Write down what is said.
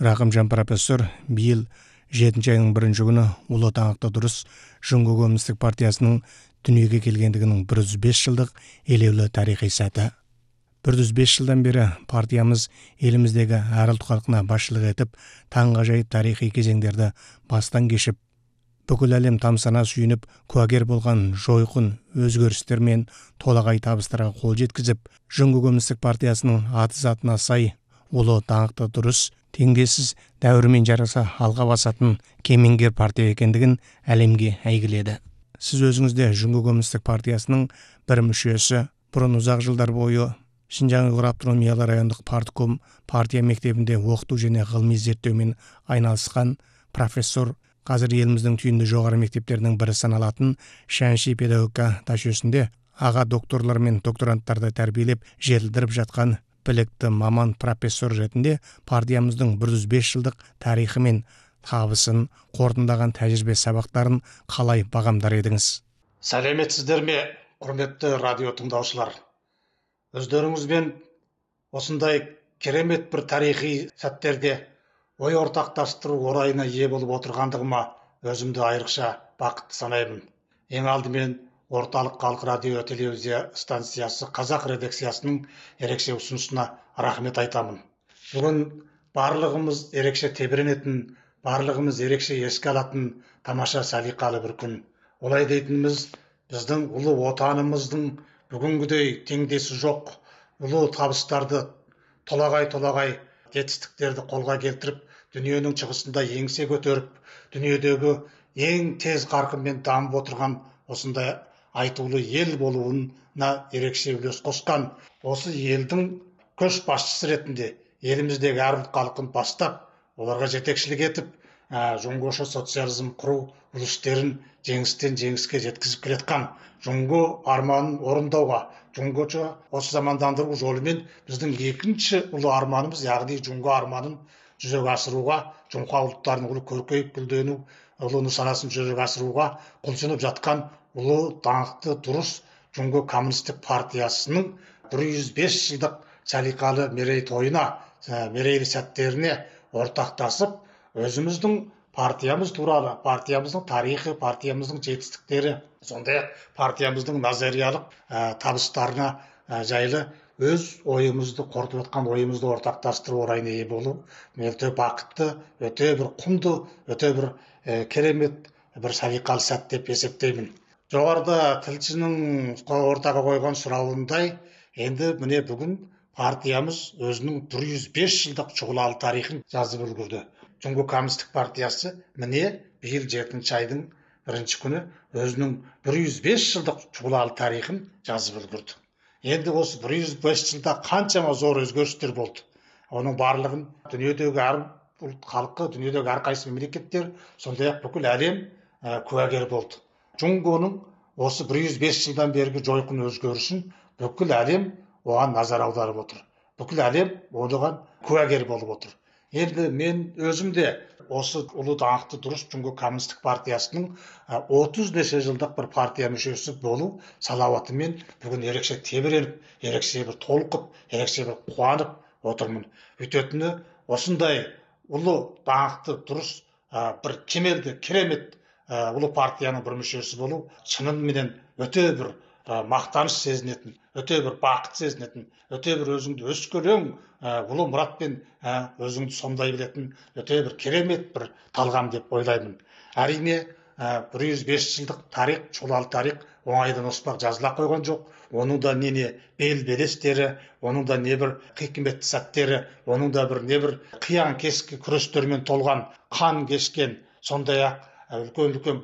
Рақымжан профессор биыл 7 айның 1 күні Ұлы Даңқты дұрыс Жұңго Коммунистік партиясының дүниеге келгендігінің 105 жылдық елеулі тарихи сәті. 105 жылдан бері партиямыз еліміздегі әр ұлт халқына басшылық етіп, таңғажайып тарихи кезеңдерді бастан кешіп, бүкіл әлем тамсана сүйініп, куәгер болған жойқын өзгерістер мен толағай табыстарға қол жеткізіп, Жұңго Коммунистік партиясының аты затына сай Ұлы Даңқты дұрыс теңдессіз дәуірмен жараса алға басатын кемеңгер партия екендігін әлемге әйгіледі. Сіз өзіңізде Жұңго Коммунистік партиясының бір мүшесі, бұрын ұзақ жылдар бойы Шинжаң Ұйғыр автономиялы райондық партком партия мектебінде оқыту және ғылыми зерттеумен айналысқан профессор, қазір еліміздің түйінді жоғары мектептерінің бірі саналатын Шәнши педагогика тәжірибесінде аға докторлар мен докторанттарды тәрбиелеп жетілдіріп жатқан білікті маман профессор ретінде партиямыздың 105 жылдық тарихы мен табысын қорытындаған тәжірибе сабақтарын қалай бағамдар едіңіз? Сәлеметсіздер ме, құрметті радио тыңдаушылар? Өздеріңізбен осындай керемет бір тарихи сәттерде ой ортақтастыру орайына ие болып отырғандығыма өзімді айрықша бақытты санаймын. Ең алдымен Орталық халық радио телевизия станциясы қазақ редакциясының ерекше ұсынысына рахмет айтамын. Бүгін барлығымыз ерекше тебіренетін, барлығымыз ерекше еске алатын тамаша салиқалы бір күн. Олай дейтініміз, біздің ұлы отанымыздың бүгінгідей теңдесі жоқ, ұлы табыстарды толағай жетістіктерді қолға келтіріп, дүниенің шығысында еңсе көтеріп, дүниедегі ең тез қарқынмен дамып отырған осындай айтулы ел болуына ерекше үлес қосқан, осы елдің көшбасшысы ретінде еліміздегі әр ұлт халқын бастап, оларға жетекшілік етіп, жұңгоша социализм құру үрдістерін жеңістен жеңіске жеткізіп келетқан жұңго арманын орындауға, жұңгоша осы замандандыру жолымен біздің екінші ұлы арманымыз, яғни жұңго арманын жүзеге асыруға, жұңға ұлттардың ұлы көркейіп гүлдену, ұлы нысанасын жүзеге асыруға құлшынып жатқан Ұлы Даңқты дұрыс Жұңго Коммунистік партиясының 105 жылдық салиқалы мерейтойына, мерейлі сәттеріне ортақтасып, өзіміздің партиямыз туралы, партиямыздың тарихы, партиямыздың жетістіктері, сондай-ақ партиямыздың назариялық табыстарына жайлы өз ойымызды, қорытып жатқан ойымызды ортақтастыру орайына ие болу өте бақытты, өте бір құнды, өте бір керемет бір салиқалы сәт деп есептеймін. Жоғарыда тілшінің ортаға қойған сұрауындай, енді міне бүгін партиямыз өзінің 105 жылдық шұғылалы тарихын жазып үлгерді. Жұңго Коммунистік партиясы міне биыл 7 айдың 1 күні өзінің 105 жылдық шұғылалы тарихын жазып үлгерді. Енді осы 105 жылда қаншама зор өзгерістер болды. Оның барлығын дүниедегі әр ұлт халқы, дүниедегі әрқайсы мемлекеттер, сондай-ақ бүкіл әлем куәгер болды. Жұңгоның осы 105 жылдан бергі жойқын өзгерісін бүкіл әлем оған назар аударып отыр. Бүкіл әлем оған куәгер болып отыр. Енді мен өзімде осы Ұлы Даңқты дұрыс Жұңго Коммунистік партиясының 30 неше жылдық бір партия мүшесі болу салауатымен бүгін ерекше тебіреніп, ерекше бір толқып, ерекше бір қуанып отырмын. Өйтетіні осындай Ұлы Даңқты дұрыс бір кемелді, керемет ұлы партияның бір мүшесі болу шынымен өте бір мақтаныш сезінетін, өте бір бақыт сезінетін, өте бір өзіңді өскелең ұлы мұратпен өзіңді сомдай білетін өте бір керемет бір талғам деп ойлаймын. Әрине 105 жылдық тарих, шұғылалы тарих оңайдан оспақ жазыла қойған жоқ. Оның да не белестері, оның да не бір хикметті сәттері, оның да бір не бір қиян кескі күрестермен толған, қан кешкен, сондай-ақ үлкен